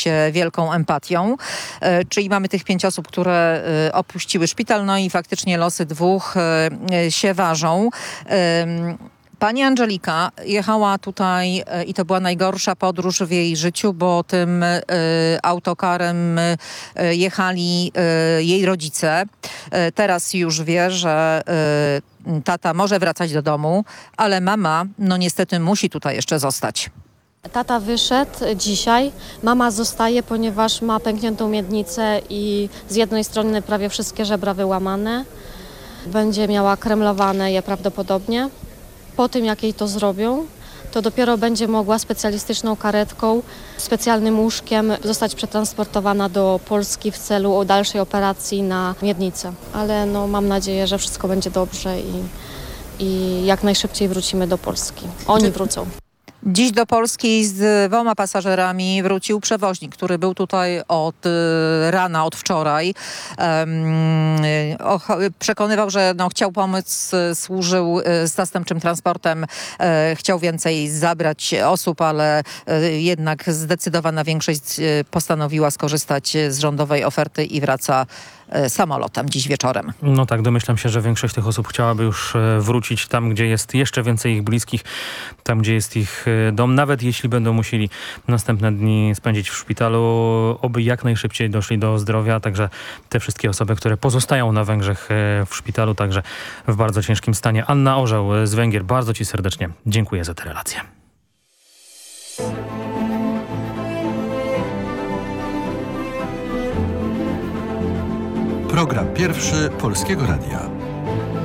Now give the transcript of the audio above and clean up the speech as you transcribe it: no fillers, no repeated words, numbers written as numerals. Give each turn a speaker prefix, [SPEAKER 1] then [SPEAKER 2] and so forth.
[SPEAKER 1] się wielką empatią. Czyli mamy tych 5 osób, które opuściły szpital, no i faktycznie losy 2 się ważą. Pani Angelika jechała tutaj i to była najgorsza podróż w jej życiu, bo tym autokarem jechali jej rodzice. Teraz już wie, że tata może wracać do domu, ale mama no niestety musi tutaj jeszcze zostać.
[SPEAKER 2] Tata wyszedł dzisiaj, mama zostaje, ponieważ ma pękniętą miednicę i z jednej strony prawie wszystkie żebra wyłamane. Będzie miała kremlowane je prawdopodobnie. Po tym, jak jej to zrobią, to dopiero będzie mogła specjalistyczną karetką, specjalnym łóżkiem zostać przetransportowana do Polski w celu dalszej operacji na miednicę. Ale no, mam nadzieję, że wszystko będzie dobrze i jak najszybciej wrócimy do Polski. Oni wrócą.
[SPEAKER 1] Dziś do Polski z 2 pasażerami wrócił przewoźnik, który był tutaj od rana, od wczoraj. Przekonywał, że chciał pomóc, służył zastępczym transportem, chciał więcej zabrać osób, ale jednak zdecydowana większość postanowiła skorzystać z rządowej oferty i wraca samolotem dziś wieczorem.
[SPEAKER 3] No tak, domyślam się, że większość tych osób chciałaby już wrócić tam, gdzie jest jeszcze więcej ich bliskich, tam, gdzie jest ich dom, nawet jeśli będą musieli następne dni spędzić w szpitalu, oby jak najszybciej doszli do zdrowia, także te wszystkie osoby, które pozostają na Węgrzech w szpitalu, także w bardzo ciężkim stanie. Anna Orzeł z Węgier, bardzo Ci serdecznie dziękuję za tę relację.
[SPEAKER 4] Program pierwszy Polskiego Radia.